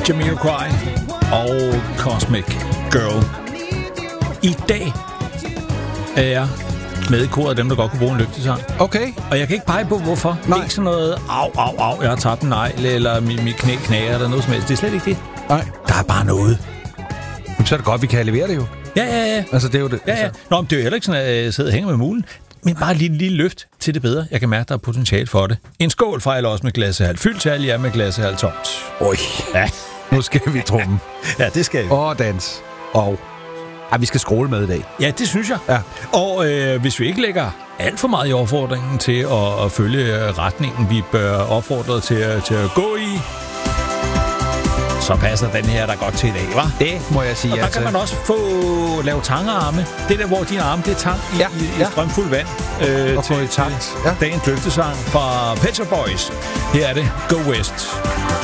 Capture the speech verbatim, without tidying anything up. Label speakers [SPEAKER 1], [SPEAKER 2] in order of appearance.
[SPEAKER 1] Jamiroquai og Cosmic Girl. I dag er jeg med i koret af dem, der godt kunne bruge en lygtesang.
[SPEAKER 2] Okay.
[SPEAKER 1] Og jeg kan ikke pege på, hvorfor. Nej. Det er ikke sådan noget, au, au, au, jeg har tabt en negl, eller mit, mit knæ knager, eller noget som helst. Det er slet ikke det.
[SPEAKER 2] Nej.
[SPEAKER 1] Der er bare noget.
[SPEAKER 2] Men så er det godt, vi kan levere det jo.
[SPEAKER 1] Ja, ja, ja.
[SPEAKER 2] Altså, det er jo det.
[SPEAKER 1] Ja, ja.
[SPEAKER 2] Altså.
[SPEAKER 1] Nå, men det er jo heller ikke sådan, at jeg sidder og hænger med mulen. Men bare lige en lille løft til det bedre. Jeg kan mærke, der er potentiale for det. En skål fejler også med glassehalv. Fyldt til ja med glassehalv tomt.
[SPEAKER 2] Oj.
[SPEAKER 1] Ja.
[SPEAKER 2] Nu skal vi trumme.
[SPEAKER 1] Ja, det skal vi.
[SPEAKER 2] Og dans. Og ja, vi skal skråle med i dag.
[SPEAKER 1] Ja, det synes jeg.
[SPEAKER 2] Ja.
[SPEAKER 1] Og øh, hvis vi ikke lægger alt for meget i opfordringen til at, at følge retningen, vi bør opfordre til, at, til at gå i, så passer den her der godt til i dag, hva'?
[SPEAKER 2] Det må jeg sige.
[SPEAKER 1] Og der
[SPEAKER 2] altså.
[SPEAKER 1] kan man også få lave tangarme. Det der, hvor dine arme, det er tang i,
[SPEAKER 2] Ja,
[SPEAKER 1] i, i
[SPEAKER 2] ja.
[SPEAKER 1] strømfuld vand. Øh,
[SPEAKER 2] Og få
[SPEAKER 1] til,
[SPEAKER 2] i takt.
[SPEAKER 1] Ja. Dagens løftesang fra Pet Shop Boys. Her er det Go West.